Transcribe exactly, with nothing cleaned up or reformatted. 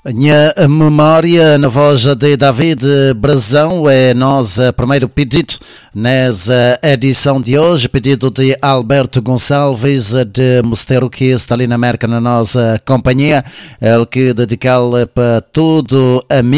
Minha memória na voz de David Brazão é nosso primeiro pedido nessa edição de hoje, pedido de Alberto Gonçalves de Mosteiro, que está ali na América na nossa companhia, ele que dedica para tudo a mim